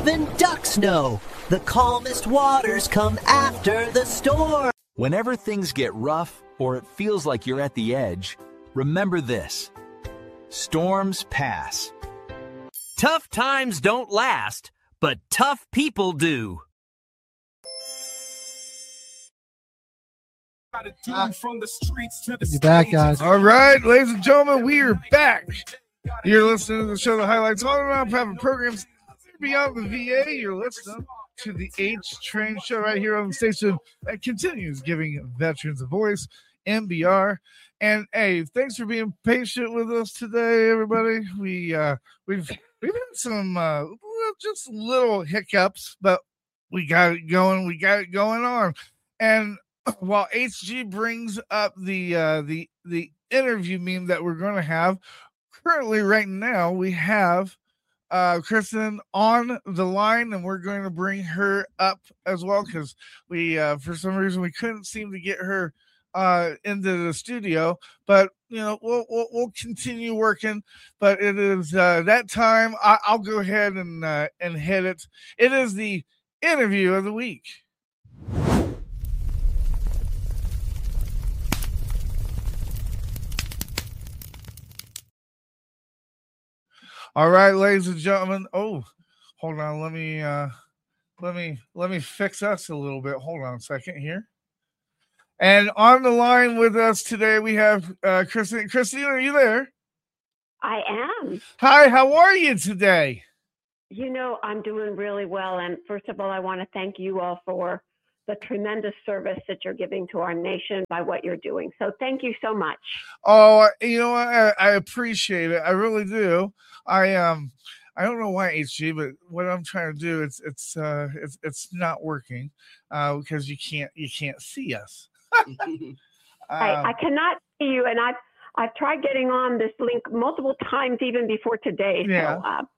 Even ducks know the calmest waters come after the storm. Whenever things get rough or it feels like you're at the edge, remember this: storms pass. Tough times don't last, but tough people do. You're back, guys. All right, ladies and gentlemen, we are back. You're listening to the show that highlights all around private programs beyond the VA. You're listening to the H Train Show right here on the station that continues giving veterans a voice, MBR. And hey, thanks for being patient with us today, everybody. We've had some just little hiccups, but we got it going. We got it going on. And while HG brings up the interview meme that we're going to have, currently right now we have Kristen on the line, and we're going to bring her up as well because we for some reason we couldn't seem to get her into the studio, but you know we'll continue working. But it is that time. I'll go ahead and hit it. It is the interview of the week. All right, ladies and gentlemen. Oh, hold on. Let me fix us a little bit. Hold on a second here. And on the line with us today, we have Christine. Christine, are you there? I am. Hi, how are you today? You know, I'm doing really well. And first of all, I want to thank you all for the tremendous service that you're giving to our nation by what you're doing. So thank you so much. Oh, you know what? I appreciate it. I really do. I don't know why HG, but what I'm trying to do, it's not working because you can't see us. I cannot see you, and I've tried getting on this link multiple times, even before today. Yeah. So,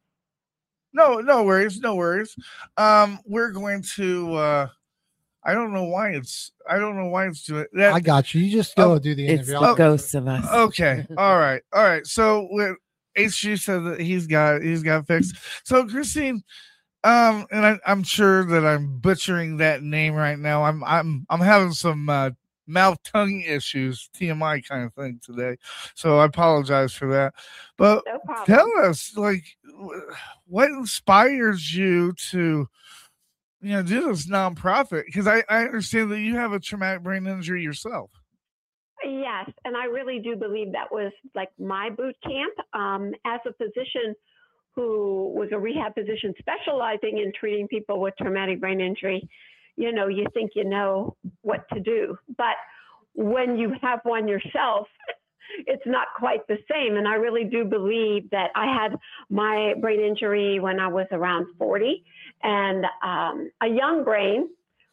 no worries. We're going to. I don't know why it's doing that. I got you. You just go do the interview. It's the ghosts of us. Okay. All right. So HG said that he's got fixed. So Christine, and I'm sure that I'm butchering that name right now. I'm having some mouth tongue issues, TMI kind of thing today. So I apologize for that. But no problem. tell us, like, what inspires you to do this nonprofit? Because I understand that you have a traumatic brain injury yourself. Yes, and I really do believe that was like my boot camp. As a physician who was a rehab physician specializing in treating people with traumatic brain injury, you think you know what to do. But when you have one yourself, it's not quite the same. And I really do believe that I had my brain injury when I was around 40, and a young brain,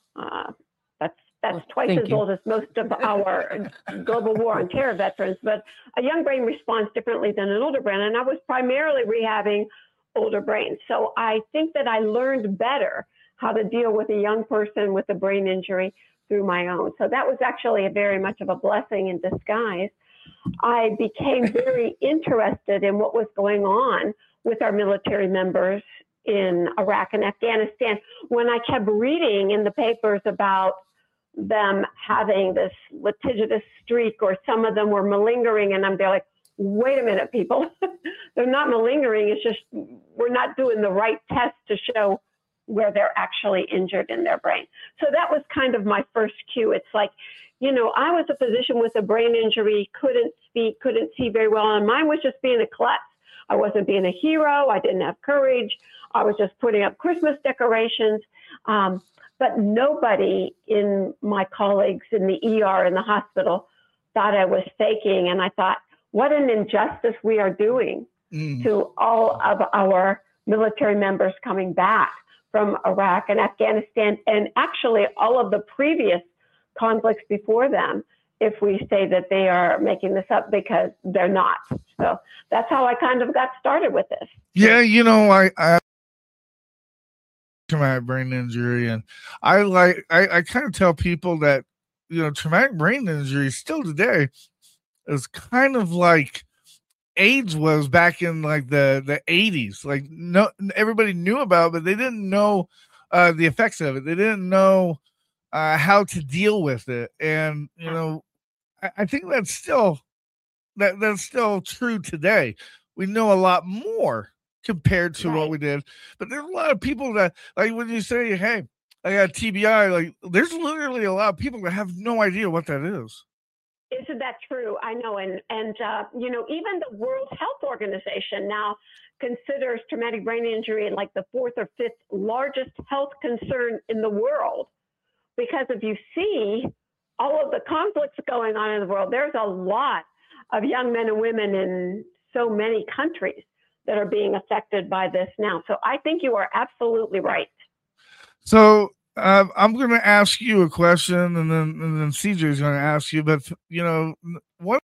that's twice as old as most of our global war on terror veterans, but a young brain responds differently than an older brain. And I was primarily rehabbing older brains. So I think that I learned better how to deal with a young person with a brain injury through my own. So that was actually very much of a blessing in disguise. I became very interested in what was going on with our military members in Iraq and Afghanistan when I kept reading in the papers about them having this litigious streak, or some of them were malingering, and they're like, wait a minute, people, they're not malingering. It's just we're not doing the right test to show where they're actually injured in their brain. So that was kind of my first cue. It's like, I was a physician with a brain injury, couldn't speak, couldn't see very well, and mine was just being a klutz. I wasn't being a hero. I didn't have courage. I was just putting up Christmas decorations. But nobody in my colleagues in the ER in the hospital thought I was faking. And I thought, what an injustice we are doing to all of our military members coming back from Iraq and Afghanistan, and actually all of the previous conflicts before them, if we say that they are making this up, because they're not. So that's how I kind of got started with this. Yeah, I traumatic brain injury, and I kind of tell people that traumatic brain injury still today is kind of like AIDS was back in like the 80s. Like no, everybody knew about it, but they didn't know the effects of it. They didn't know how to deal with it. And you know, I think that's still that's still true today. We know a lot more compared to what we did, but there's a lot of people that, like, when you say, "Hey, I got TBI," like there's literally a lot of people that have no idea what that is. Isn't that true? I know, and you know, even the World Health Organization now considers traumatic brain injury like the 4th or 5th largest health concern in the world, because if you see all of the conflicts going on in the world, there's a lot of young men and women in so many countries that are being affected by this now. So I think you are absolutely right. So I'm going to ask you a question, and then CJ is going to ask you. But you know, what